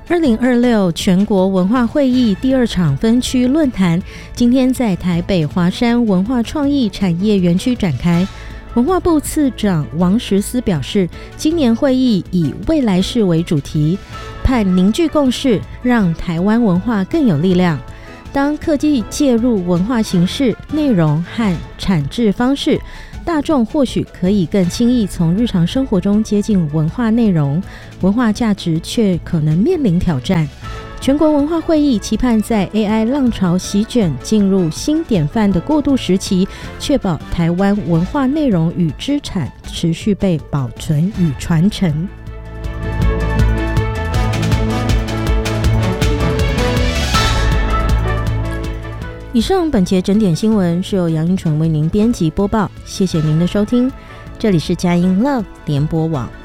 2026全国文化会议第2场分区论坛今天在台北华山文化创意产业园区展开。文化部次长王时思表示，今年会议以未来式为主题，盼凝聚共识，让台湾文化更有力量。当科技介入文化形式、内容和产制方式，大众或许可以更轻易从日常生活中接近文化内容，文化价值却可能面临挑战。全国文化会议期盼在 AI 浪潮席卷进入新典范的过渡时期，确保台湾文化内容与资产持续被保存与传承。以上本节整点新闻是由杨英纯为您编辑播报，谢谢您的收听，这里是佳音 Love 联播网。